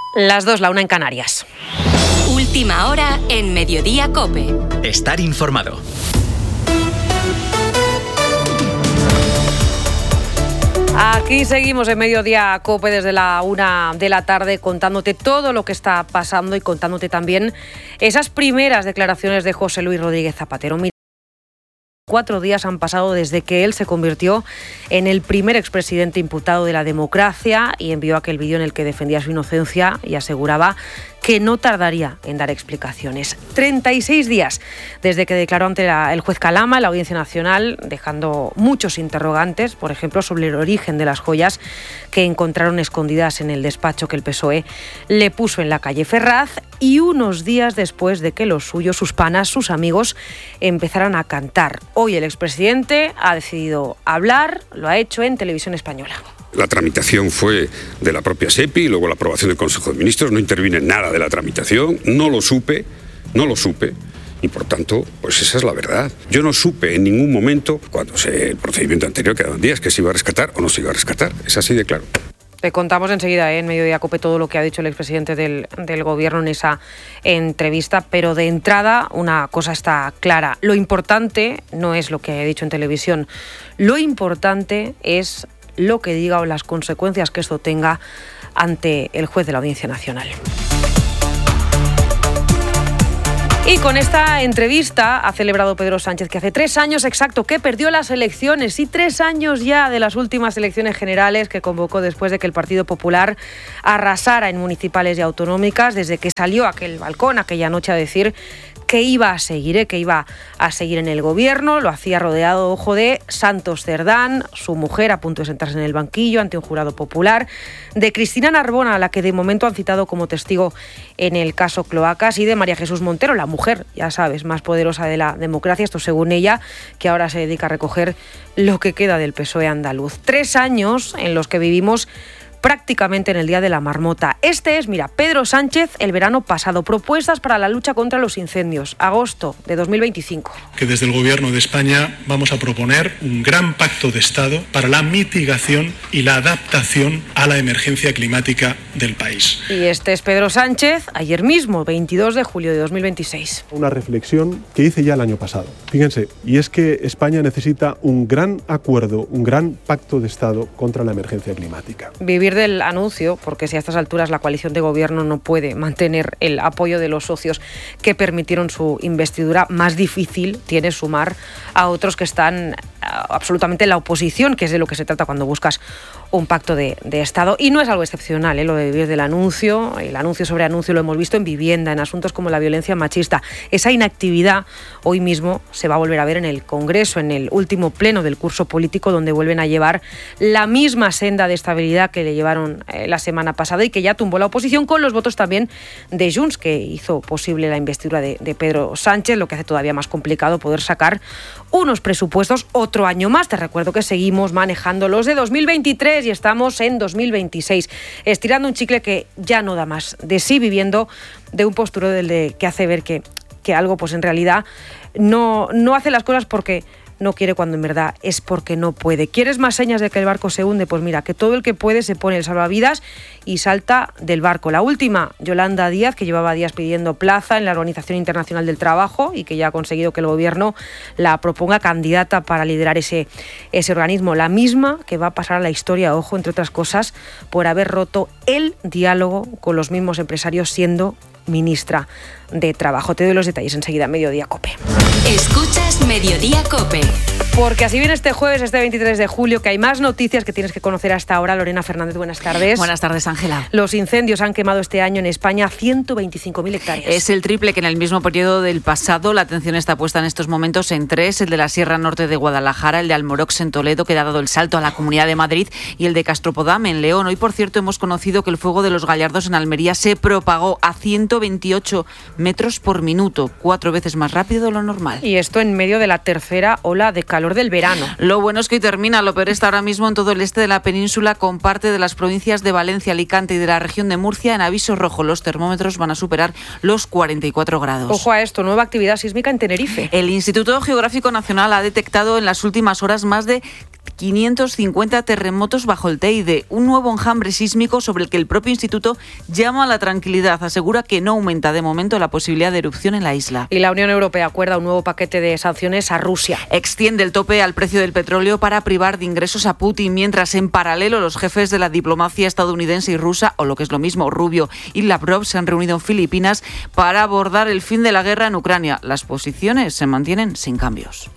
Las 2, la 1 en Canarias. Última hora en Mediodía COPE. Estar informado. Aquí seguimos en Mediodía COPE desde la 1 de la tarde contándote todo lo que está pasando y contándote también esas primeras declaraciones de José Luis Rodríguez Zapatero. 4 días han pasado desde que él se convirtió en el primer expresidente imputado de la democracia y envió aquel vídeo en el que defendía su inocencia y aseguraba que no tardaría en dar explicaciones. 36 días desde que declaró ante el juez Calama en la Audiencia Nacional, dejando muchos interrogantes, por ejemplo, sobre el origen de las joyas que encontraron escondidas en el despacho que el PSOE le puso en la calle Ferraz, y unos días después de que los suyos, sus panas, sus amigos, empezaran a cantar. Hoy el expresidente ha decidido hablar, lo ha hecho en Televisión Española. La tramitación fue de la propia SEPI, luego la aprobación del Consejo de Ministros, no intervine en nada de la tramitación, no lo supe, y por tanto, pues esa es la verdad. Yo no supe en ningún momento, cuando el procedimiento anterior quedaban días, que se iba a rescatar o no se iba a rescatar, es así de claro. Te contamos enseguida en Mediodía COPE todo lo que ha dicho el expresidente del Gobierno en esa entrevista, pero de entrada una cosa está clara. Lo importante no es lo que haya dicho en televisión, lo importante es lo que diga o las consecuencias que esto tenga ante el juez de la Audiencia Nacional. Y con esta entrevista ha celebrado Pedro Sánchez que hace 3 años exacto que perdió las elecciones, y 3 años ya de las últimas elecciones generales que convocó después de que el Partido Popular arrasara en municipales y autonómicas, desde que salió a aquel balcón aquella noche a decir que iba a seguir en el gobierno. Lo hacía rodeado, ojo, de Santos Cerdán, su mujer a punto de sentarse en el banquillo ante un jurado popular, de Cristina Narbona, a la que de momento han citado como testigo en el caso Cloacas, y de María Jesús Montero, la mujer, ya sabes, más poderosa de la democracia, esto según ella, que ahora se dedica a recoger lo que queda del PSOE andaluz. 3 años en los que vivimos prácticamente en el día de la marmota. Este es, mira, Pedro Sánchez el verano pasado. Propuestas para la lucha contra los incendios. Agosto de 2025. Que desde el Gobierno de España vamos a proponer un gran pacto de Estado para la mitigación y la adaptación a la emergencia climática del país. Y este es Pedro Sánchez ayer mismo, 22 de julio de 2026. Una reflexión que hice ya el año pasado. Fíjense, y es que España necesita un gran acuerdo, un gran pacto de Estado contra la emergencia climática. Vivir del anuncio, porque si a estas alturas la coalición de gobierno no puede mantener el apoyo de los socios que permitieron su investidura, más difícil tiene sumar a otros que están absolutamente en la oposición, que es de lo que se trata cuando buscas un pacto de Estado. Y no es algo excepcional, lo de vivir del anuncio. El anuncio sobre anuncio lo hemos visto en vivienda, en asuntos como la violencia machista. Esa inactividad hoy mismo se va a volver a ver en el Congreso, en el último pleno del curso político, donde vuelven a llevar la misma senda de estabilidad que le llevaron la semana pasada y que ya tumbó la oposición, con los votos también de Junts, que hizo posible la investidura de Pedro Sánchez, lo que hace todavía más complicado poder sacar unos presupuestos otro año más. Te recuerdo que seguimos manejando los de 2023 y estamos en 2026, estirando un chicle que ya no da más de sí, viviendo de un posturo del de que hace ver que algo pues en realidad no hace las cosas porque no quiere, cuando en verdad es porque no puede. ¿Quieres más señas de que el barco se hunde? Pues mira, que todo el que puede se pone el salvavidas y salta del barco. La última, Yolanda Díaz, que llevaba días pidiendo plaza en la Organización Internacional del Trabajo y que ya ha conseguido que el gobierno la proponga candidata para liderar ese organismo. La misma que va a pasar a la historia, ojo, entre otras cosas, por haber roto el diálogo con los mismos empresarios siendo ministra de Trabajo. Te doy los detalles enseguida, Mediodía COPE. Escuchas Mediodía COPE. Porque así viene este jueves, este 23 de julio, que hay más noticias que tienes que conocer hasta ahora. Lorena Fernández, buenas tardes. Buenas tardes, Ángela. Los incendios han quemado este año en España 125.000 hectáreas. Es el triple que en el mismo periodo del pasado. La atención está puesta en estos momentos en 3, el de la Sierra Norte de Guadalajara, el de Almorox en Toledo, que ha dado el salto a la Comunidad de Madrid, y el de Castropodam en León. Hoy, por cierto, hemos conocido que el fuego de los Gallardos en Almería se propagó a 128 metros por minuto, 4 veces más rápido de lo normal. Y esto en medio de la tercera ola de calor calor del verano. Lo bueno es que hoy termina, lo peor está ahora mismo en todo el este de la península, con parte de las provincias de Valencia, Alicante y de la región de Murcia en aviso rojo. Los termómetros van a superar los 44 grados. Ojo a esto, nueva actividad sísmica en Tenerife. El Instituto Geográfico Nacional ha detectado en las últimas horas más de 550 terremotos bajo el Teide, un nuevo enjambre sísmico sobre el que el propio instituto llama a la tranquilidad. Asegura que no aumenta de momento la posibilidad de erupción en la isla. Y la Unión Europea acuerda un nuevo paquete de sanciones a Rusia. Extiende el tope al precio del petróleo para privar de ingresos a Putin, mientras en paralelo los jefes de la diplomacia estadounidense y rusa, o lo que es lo mismo, Rubio y Lavrov, se han reunido en Filipinas para abordar el fin de la guerra en Ucrania. Las posiciones se mantienen sin cambios.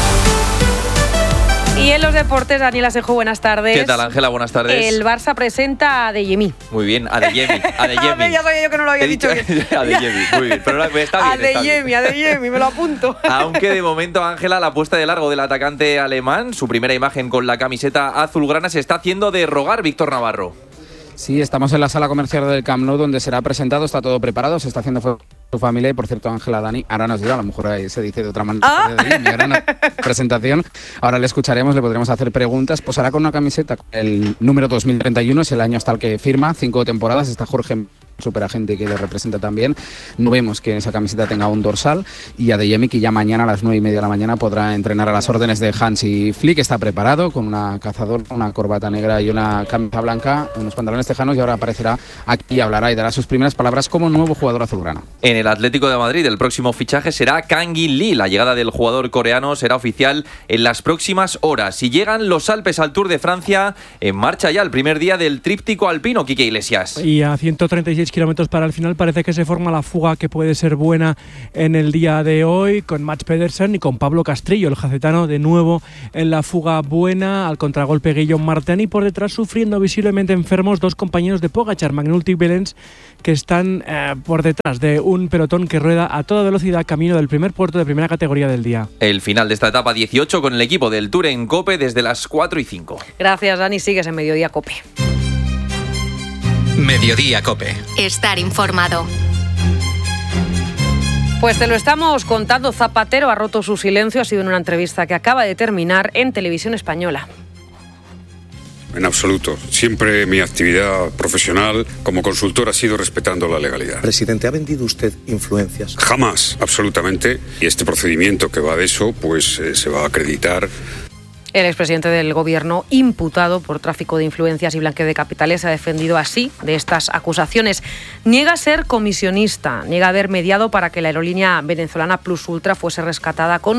Y en los deportes, Daniel Asenjo, buenas tardes. ¿Qué tal, Ángela? Buenas tardes. El Barça presenta a Adeyemi. Muy bien, Adeyemi. Ya sabía yo que no lo había dicho bien. Adeyemi, muy bien, pero está bien. Adeyemi, me lo apunto. Aunque de momento, Ángela, la apuesta de largo del atacante alemán, su primera imagen con la camiseta azulgrana, se está haciendo de rogar. Víctor Navarro. Sí, estamos en la sala comercial del Camp Nou, donde será presentado, está todo preparado, se está haciendo su familia y, por cierto, Ángela, Dani, ahora nos dirá, a lo mejor ahí se dice de otra manera, mi gran presentación. Ahora le escucharemos, le podremos hacer preguntas. Posará con una camiseta, el número 2031, es el año hasta el que firma, 5 temporadas, está Jorge, superagente, que le representa también. No vemos que esa camiseta tenga un dorsal, y Adeyemi, que ya mañana a las 9:30 de la mañana podrá entrenar a las órdenes de Hansi Flick. Está preparado con una cazadora, una corbata negra y una camisa blanca, unos pantalones tejanos, y ahora aparecerá aquí, hablará y dará sus primeras palabras como nuevo jugador azulgrana. En el Atlético de Madrid, el próximo fichaje será Kang-in Lee. La llegada del jugador coreano será oficial en las próximas horas. Si llegan los Alpes al Tour de Francia, en marcha ya el primer día del tríptico alpino, Quique Iglesias. Y a 136 kilómetros para el final parece que se forma la fuga que puede ser buena en el día de hoy, con Mats Pedersen y con Pablo Castrillo, el jacetano, de nuevo en la fuga buena. Al contragolpe Guillaume Martin, y por detrás, sufriendo visiblemente enfermos, dos compañeros de Pogačar, McNulty y Belens, que están por detrás de un pelotón que rueda a toda velocidad camino del primer puerto de primera categoría del día. El final de esta etapa 18 con el equipo del Tour en COPE desde las 4:05. Gracias, Dani. Sigues en Mediodía COPE. Mediodía COPE. Estar informado. Pues te lo estamos contando. Zapatero ha roto su silencio. Ha sido en una entrevista que acaba de terminar en Televisión Española. En absoluto. Siempre mi actividad profesional como consultor ha sido respetando la legalidad. Presidente, ¿ha vendido usted influencias? Jamás, absolutamente. Y este procedimiento que va de eso, pues se va a acreditar. El expresidente del Gobierno, imputado por tráfico de influencias y blanqueo de capitales, se ha defendido así de estas acusaciones. Niega ser comisionista, niega haber mediado para que la aerolínea venezolana Plus Ultra fuese rescatada con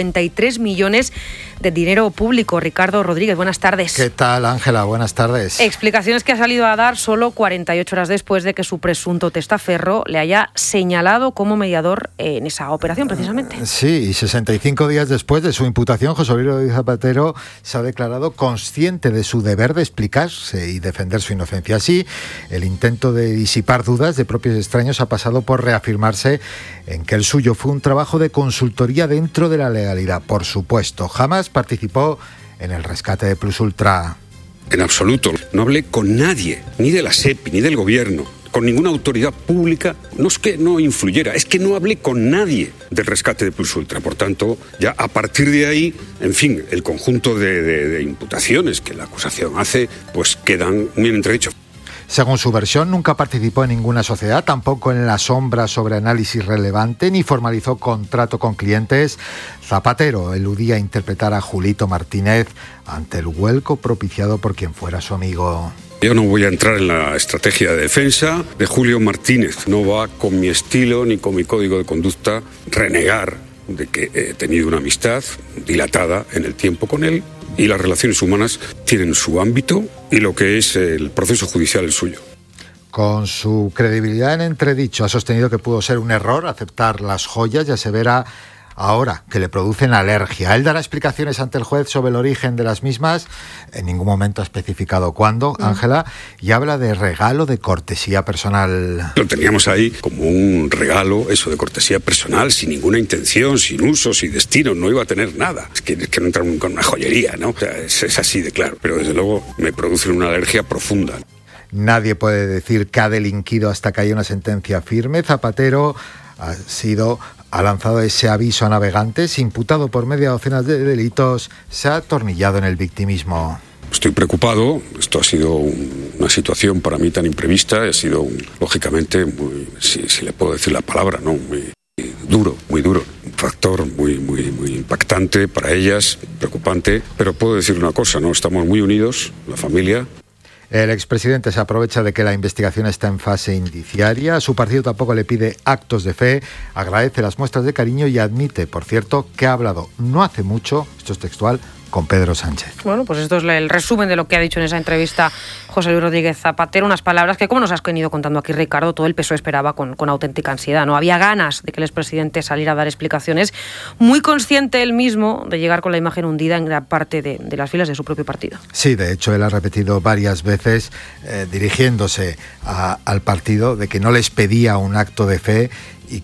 53 millones de dinero público. Ricardo Rodríguez, buenas tardes. ¿Qué tal, Ángela? Buenas tardes. Explicaciones que ha salido a dar solo 48 horas después de que su presunto testaferro le haya señalado como mediador en esa operación, precisamente. Sí, y 65 días después de su imputación, José Luis Zapatero se ha declarado consciente de su deber de explicarse y defender su inocencia. Así, el intento de disipar dudas de propios extraños ha pasado por reafirmarse en que el suyo fue un trabajo de consultoría dentro de la legalidad. Por supuesto, jamás participó en el rescate de Plus Ultra. En absoluto. No hablé con nadie, ni de la SEPI, ni del Gobierno, con ninguna autoridad pública. No es que no influyera, es que no hablé con nadie del rescate de Plus Ultra. Por tanto, ya a partir de ahí, en fin, el conjunto de imputaciones que la acusación hace, pues quedan bien entredichos. Según su versión, nunca participó en ninguna sociedad, tampoco en la sombra sobre análisis relevante, ni formalizó contrato con clientes. Zapatero eludía interpretar a Julito Martínez ante el vuelco propiciado por quien fuera su amigo. Yo no voy a entrar en la estrategia de defensa de Julio Martínez. No va con mi estilo ni con mi código de conducta renegar de que he tenido una amistad dilatada en el tiempo con él, y las relaciones humanas tienen su ámbito y lo que es el proceso judicial el suyo. Con su credibilidad en entredicho, ha sostenido que pudo ser un error aceptar las joyas y asevera ahora que le producen alergia. Él dará explicaciones ante el juez sobre el origen de las mismas. En ningún momento ha especificado cuándo, Ángela, y habla de regalo de cortesía personal. Lo teníamos ahí como un regalo, eso de cortesía personal, sin ninguna intención, sin uso, sin destino, no iba a tener nada. Es que no entra con una joyería, ¿no? O sea, es así de claro. Pero desde luego me producen una alergia profunda. Nadie puede decir que ha delinquido hasta que haya una sentencia firme. Zapatero ha sido ha lanzado ese aviso a navegantes. Imputado por media docena de delitos, se ha atornillado en el victimismo. Estoy preocupado, esto ha sido una situación para mí tan imprevista, ha sido lógicamente, muy, si le puedo decir la palabra, ¿no? Muy duro, un factor muy impactante para ellas, preocupante, pero puedo decir una cosa, ¿no? Estamos muy unidos, la familia. El expresidente se aprovecha de que la investigación está en fase indiciaria. Su partido tampoco le pide actos de fe, agradece las muestras de cariño y admite, por cierto, que ha hablado no hace mucho, esto es textual, con Pedro Sánchez. Bueno, pues esto es el resumen de lo que ha dicho en esa entrevista José Luis Rodríguez Zapatero, unas palabras que, como nos has venido contando aquí, Ricardo, todo el PSOE esperaba con auténtica ansiedad. No había ganas de que el expresidente saliera a dar explicaciones, muy consciente él mismo de llegar con la imagen hundida en gran parte de las filas de su propio partido. Sí, de hecho, él ha repetido varias veces, dirigiéndose al partido, de que no les pedía un acto de fe y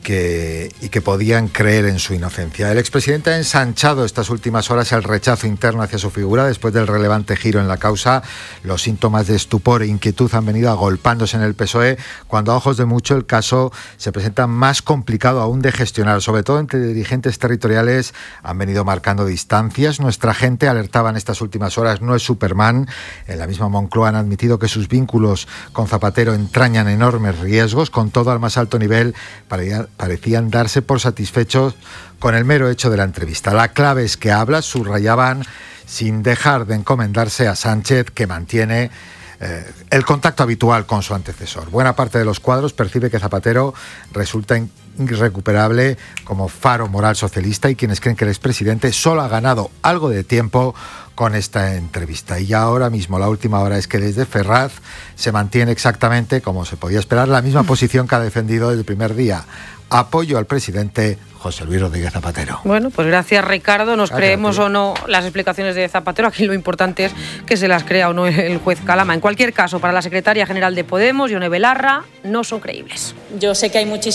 que podían creer en su inocencia. El expresidente ha ensanchado estas últimas horas el rechazo interno hacia su figura después del relevante giro en la causa. Los síntomas de estupor e inquietud han venido agolpándose en el PSOE, cuando a ojos de mucho el caso se presenta más complicado aún de gestionar. Sobre todo entre dirigentes territoriales han venido marcando distancias. Nuestra gente, alertaba en estas últimas horas, no es Superman. En la misma Moncloa han admitido que sus vínculos con Zapatero entrañan enormes riesgos. Con todo, al más alto nivel parecían darse por satisfechos con el mero hecho de la entrevista. La clave es que habla, subrayaban, sin dejar de encomendarse a Sánchez, que mantiene el contacto habitual con su antecesor. Buena parte de los cuadros percibe que Zapatero resulta irrecuperable como faro moral socialista, y quienes creen que el expresidente solo ha ganado algo de tiempo con esta entrevista. Y ahora mismo la última hora es que desde Ferraz se mantiene exactamente, como se podía esperar, la misma posición que ha defendido desde el primer día: apoyo al presidente José Luis Rodríguez Zapatero. Bueno, pues gracias, Ricardo. Nos creemos o no las explicaciones de Zapatero. Aquí lo importante es que se las crea o no el juez Calama. En cualquier caso, para la secretaria general de Podemos, Ione Belarra, no son creíbles. Yo sé que hay muchísimos